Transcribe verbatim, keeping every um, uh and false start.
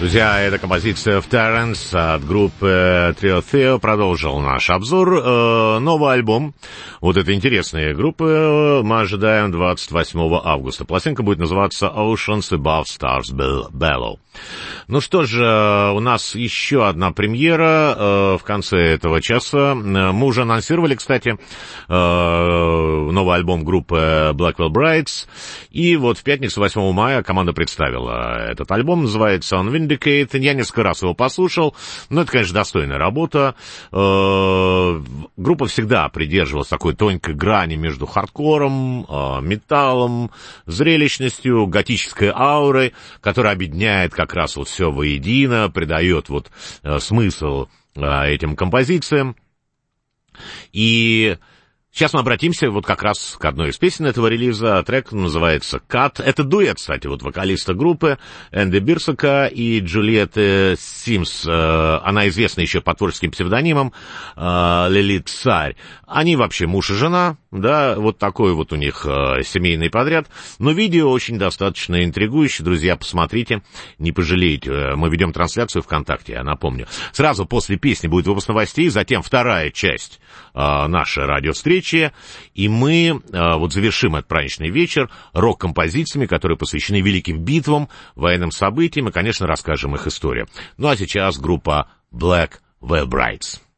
Друзья, это композиция of Terrence от группы Trio Theo. Продолжил наш обзор. Э, новый альбом вот этой интересной группы мы ожидаем двадцать восьмого августа. Пластинка будет называться Oceans Above Stars Below. Ну что же, у нас еще одна премьера э, в конце этого часа. Мы уже анонсировали, кстати, э, новый альбом группы Blackwell Brides. И вот в пятницу, восьмого мая, команда представила этот альбом. Называется он Vindicate. Я несколько раз его послушал. Но это, конечно, достойная работа. Э, группа всегда придерживалась такой тонкой грани между хардкором, э, металлом, зрелищностью, готической аурой, которая объединяет как раз вот все воедино, придает вот э, смысл э, этим композициям. И сейчас мы обратимся вот как раз к одной из песен этого релиза. Трек называется «Cut». Это дуэт, кстати, вот вокалиста группы Энди Бирсака и Джульетты Симс. Она известна еще по творческим псевдонимам Лилит Царь. Они вообще муж и жена, да, вот такой вот у них семейный подряд. Но видео очень достаточно интригующее. Друзья, посмотрите, не пожалеете. Мы ведем трансляцию ВКонтакте, я напомню. Сразу после песни будет выпуск новостей, затем вторая часть нашей радиовстречи. И мы э, вот завершим этот праздничный вечер рок-композициями, которые посвящены великим битвам, военным событиям, и, конечно, расскажем их историю. Ну а сейчас группа Blackwell Brides.